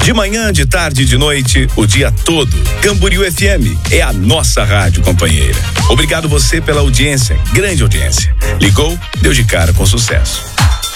De manhã, de tarde, de noite, o dia todo. Camboriú FM é a nossa rádio companheira. Obrigado você pela audiência, grande audiência. Ligou, deu de cara com sucesso.